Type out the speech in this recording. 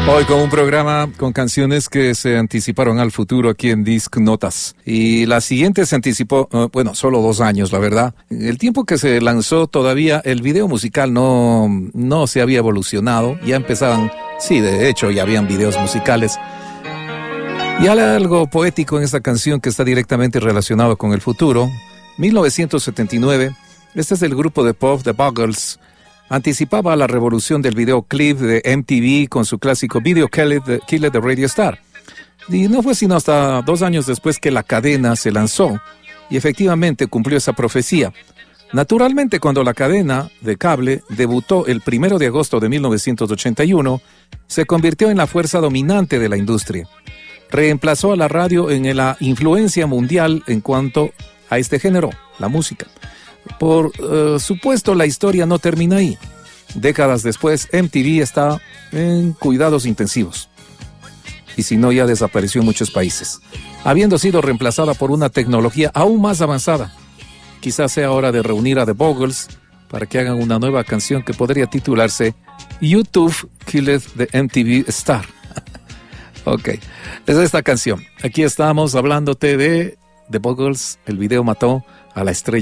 Hoy con un programa con canciones que se anticiparon al futuro aquí en Disc Notas. Y la siguiente se anticipó, solo 2 años, la verdad. El tiempo que se lanzó todavía el video musical no se había evolucionado. Ya empezaban, sí, de hecho ya habían videos musicales. Y hay algo poético en esta canción que está directamente relacionado con el futuro. 1979, este es el grupo de pop The Buggles. Anticipaba la revolución del videoclip de MTV con su clásico Video Killer de Radio Star. Y no fue sino hasta 2 años después que la cadena se lanzó y efectivamente cumplió esa profecía. Naturalmente, cuando la cadena de cable debutó el 1 de agosto de 1981, se convirtió en la fuerza dominante de la industria. Reemplazó a la radio en la influencia mundial en cuanto a este género, la música. Por supuesto, la historia no termina ahí. Décadas después, MTV está en cuidados intensivos. Y si no, ya desapareció en muchos países, habiendo sido reemplazada por una tecnología aún más avanzada. Quizás sea hora de reunir a The Buggles para que hagan una nueva canción que podría titularse YouTube Killed the MTV Star. Ok, es esta canción. Aquí estamos hablándote de The Buggles. El video mató a la estrella.